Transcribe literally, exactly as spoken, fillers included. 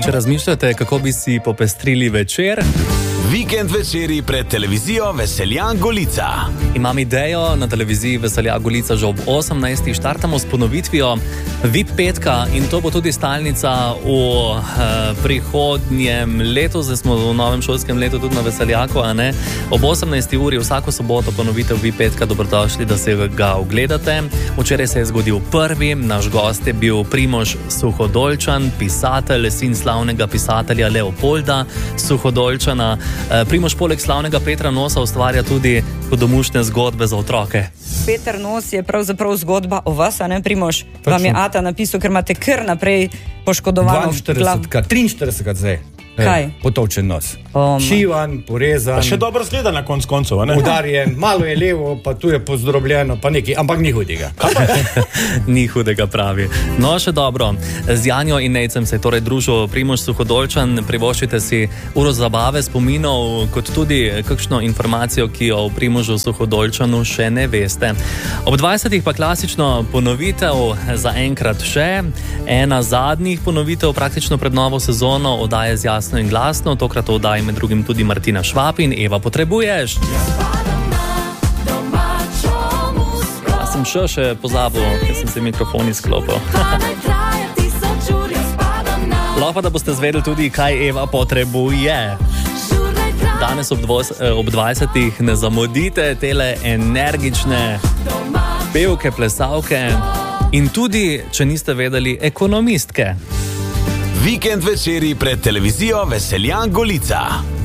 Še razmišljate, kako bi si popestrili večer? Vikend večeri pred televizijo Veseljan Golica. Imam idejo, na televiziji Veseljan Golica že ob osemnajstih štartamo s ponovitvijo V I P petka in to bo tudi stalnica v eh, prihodnjem letu. Zdaj smo v novem šolskem letu tudi na Veseljaku, a ne? Ob osemnajsti uri vsako soboto ponovitev V I P petka, dobrodošli, da se ga ogledate. Včeraj se je zgodil prvi, naš gost je bil Primož Suhodolčan, pisatelj, sin slavnega pisatelja Leopolda Suhodolčana. Primož poleg slavnega Petra Nosa ustvarja tudi hudomušne zgodbe za otroke. Peter Nos je pravzaprav zgodba o vas, a ne, Primož? Vam je ata napisal, ker imate kar naprej poškodovano glav. triinštiridesetkrat zdaj. Kaj? Potovčen nos. Um. Šivan, porezan. Pa še dobro zgleda na konc koncov, ne? Udarjen, malo je levo, pa tu je pozdrobljeno, pa nekaj, ampak ni hudega. Ni hudega, pravi. No, še dobro. Z Janjo in Nejcem se je torej družil Primož Suhodolčan. Privoščite si uro zabave, spominov, kot tudi kakšno informacijo, ki jo o Primožu Suhodolčanu še ne veste. Ob dvajsetih pa klasično ponovitev, za enkrat še. Ena zadnjih ponovitev praktično pred novo sezono oddaje z Jasno in glasno, tokrat v oddaji med drugim tudi Martina Švab in Eva Potrebuješ. Ja sem še še pozabil, ker sem se mikrofon izklopil. Lahko, da boste zvedeli tudi, kaj Eva potrebuje. Danes ob, dvos, ob dvajsetih ne zamudite tele energične pevke, plesavke in tudi, če niste vedeli, ekonomistke. Vikend večeri pred televizijo Veseljan Golica.